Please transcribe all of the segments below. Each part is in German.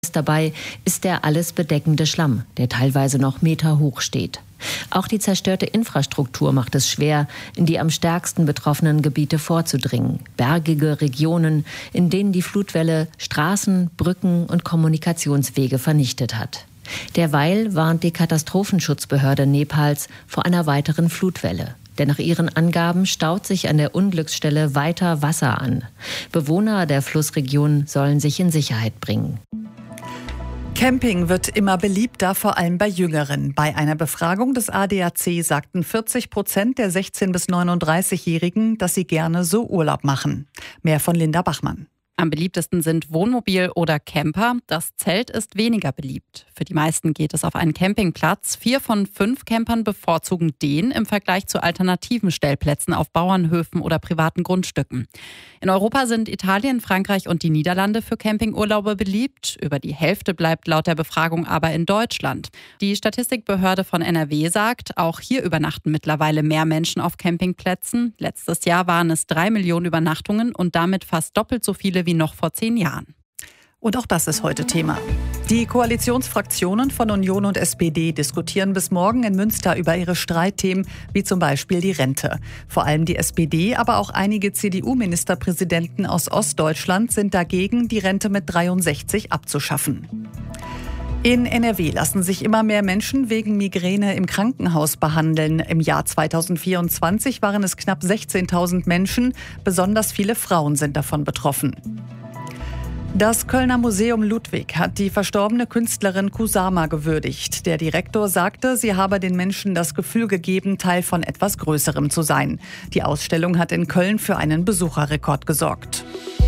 Dabei ist der alles bedeckende Schlamm, der teilweise noch Meter hoch steht. Auch die zerstörte Infrastruktur macht es schwer, in die am stärksten betroffenen Gebiete vorzudringen. Bergige Regionen, in denen die Flutwelle Straßen, Brücken und Kommunikationswege vernichtet hat. Derweil warnt die Katastrophenschutzbehörde Nepals vor einer weiteren Flutwelle. Denn nach ihren Angaben staut sich an der Unglücksstelle weiter Wasser an. Bewohner der Flussregion sollen sich in Sicherheit bringen. Camping wird immer beliebter, vor allem bei Jüngeren. Bei einer Befragung des ADAC sagten 40% der 16- bis 39-Jährigen, dass sie gerne so Urlaub machen. Mehr von Linda Bachmann. Am beliebtesten sind Wohnmobil oder Camper. Das Zelt ist weniger beliebt. Für die meisten geht es auf einen Campingplatz. 4 von 5 Campern bevorzugen den im Vergleich zu alternativen Stellplätzen auf Bauernhöfen oder privaten Grundstücken. In Europa sind Italien, Frankreich und die Niederlande für Campingurlaube beliebt. Über die Hälfte bleibt laut der Befragung aber in Deutschland. Die Statistikbehörde von NRW sagt, auch hier übernachten mittlerweile mehr Menschen auf Campingplätzen. Letztes Jahr waren es 3 Millionen Übernachtungen und damit fast doppelt so viele wie noch vor 10 Jahren. Und auch das ist heute Thema. Die Koalitionsfraktionen von Union und SPD diskutieren bis morgen in Münster über ihre Streitthemen, wie zum Beispiel die Rente. Vor allem die SPD, aber auch einige CDU-Ministerpräsidenten aus Ostdeutschland sind dagegen, die Rente mit 63 abzuschaffen. In NRW lassen sich immer mehr Menschen wegen Migräne im Krankenhaus behandeln. Im Jahr 2024 waren es knapp 16.000 Menschen. Besonders viele Frauen sind davon betroffen. Das Kölner Museum Ludwig hat die verstorbene Künstlerin Kusama gewürdigt. Der Direktor sagte, sie habe den Menschen das Gefühl gegeben, Teil von etwas Größerem zu sein. Die Ausstellung hat in Köln für einen Besucherrekord gesorgt.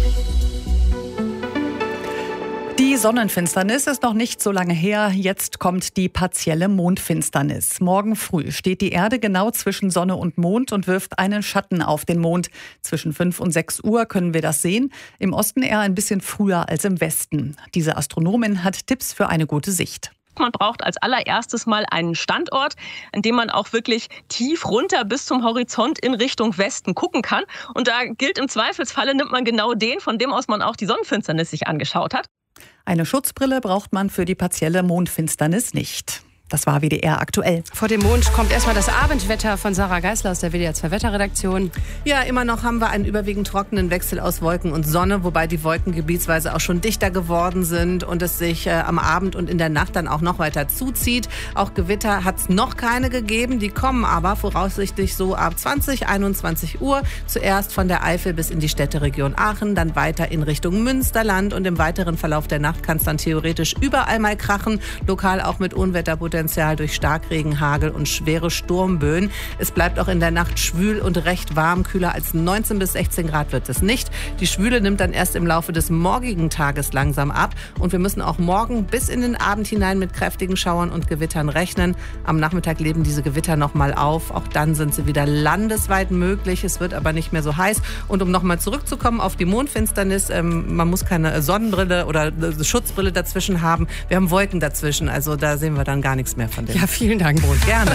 Die Sonnenfinsternis ist noch nicht so lange her. Jetzt kommt die partielle Mondfinsternis. Morgen früh steht die Erde genau zwischen Sonne und Mond und wirft einen Schatten auf den Mond. Zwischen 5 und 6 Uhr können wir das sehen. Im Osten eher ein bisschen früher als im Westen. Diese Astronomin hat Tipps für eine gute Sicht. Man braucht als allererstes mal einen Standort, an dem man auch wirklich tief runter bis zum Horizont in Richtung Westen gucken kann. Und da gilt im Zweifelsfalle, nimmt man genau den, von dem aus man auch die Sonnenfinsternis sich angeschaut hat. Eine Schutzbrille braucht man für die partielle Mondfinsternis nicht. Das war WDR aktuell. Vor dem Mond kommt erstmal das Abendwetter von Sarah Geisler aus der WDR 2 Wetterredaktion. Ja, immer noch haben wir einen überwiegend trockenen Wechsel aus Wolken und Sonne, wobei die Wolken gebietsweise auch schon dichter geworden sind und es sich am Abend und in der Nacht dann auch noch weiter zuzieht. Auch Gewitter hat es noch keine gegeben, die kommen aber voraussichtlich so ab 20, 21 Uhr. Zuerst von der Eifel bis in die Städteregion Aachen, dann weiter in Richtung Münsterland und im weiteren Verlauf der Nacht kann es dann theoretisch überall mal krachen, lokal auch mit Unwetterpotenzial durch Starkregen, Hagel und schwere Sturmböen. Es bleibt auch in der Nacht schwül und recht warm. Kühler als 19 bis 16 Grad wird es nicht. Die Schwüle nimmt dann erst im Laufe des morgigen Tages langsam ab. Und wir müssen auch morgen bis in den Abend hinein mit kräftigen Schauern und Gewittern rechnen. Am Nachmittag leben diese Gewitter nochmal auf. Auch dann sind sie wieder landesweit möglich. Es wird aber nicht mehr so heiß. Und um nochmal zurückzukommen auf die Mondfinsternis, man muss keine Sonnenbrille oder Schutzbrille dazwischen haben. Wir haben Wolken dazwischen. Also da sehen wir dann gar nichts mehr von dem. Ja, vielen Dank. Und gerne.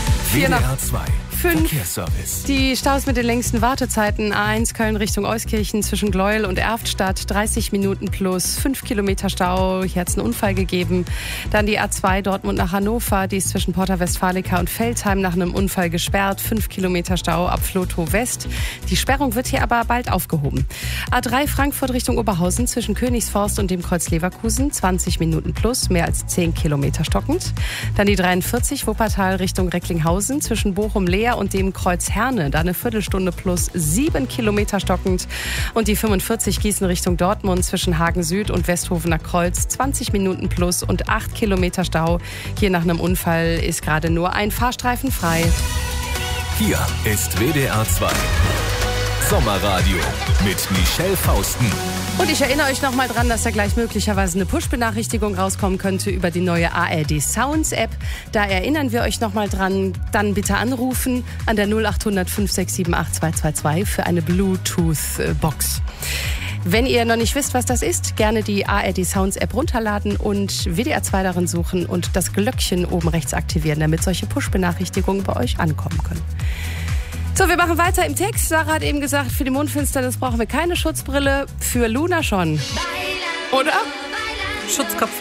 WDR 2 5. Verkehrsservice. Die Staus mit den längsten Wartezeiten. A1 Köln Richtung Euskirchen zwischen Gleuel und Erftstadt. 30 Minuten plus 5 Kilometer Stau. Hier hat es einen Unfall gegeben. Dann die A2 Dortmund nach Hannover. Die ist zwischen Porta Westfalica und Veltheim nach einem Unfall gesperrt. 5 Kilometer Stau ab Flotow West. Die Sperrung wird hier aber bald aufgehoben. A3 Frankfurt Richtung Oberhausen zwischen Königsforst und dem Kreuz Leverkusen. 20 Minuten plus, mehr als 10 Kilometer stockend. Dann die 43 Wuppertal Richtung Recklinghausen zwischen Bochum-Leer und dem Kreuz Herne. Da eine Viertelstunde plus 7 Kilometer stockend. Und die 45 Gießen Richtung Dortmund zwischen Hagen Süd und Westhofener Kreuz. 20 Minuten plus und 8 Kilometer Stau. Hier nach einem Unfall ist gerade nur ein Fahrstreifen frei. Hier ist WDR 2 Sommerradio mit Michelle Fausten. Und ich erinnere euch noch mal dran, dass da gleich möglicherweise eine Push-Benachrichtigung rauskommen könnte über die neue ARD Sounds App. Da erinnern wir euch noch mal dran. Dann bitte anrufen an der 0800 567 8222 für eine Bluetooth-Box. Wenn ihr noch nicht wisst, was das ist, gerne die ARD Sounds App runterladen und WDR 2 darin suchen und das Glöckchen oben rechts aktivieren, damit solche Push-Benachrichtigungen bei euch ankommen können. So, wir machen weiter im Text. Sarah hat eben gesagt, für die Mondfinsternis brauchen wir keine Schutzbrille, für Luna schon. Oder? Schutzkopf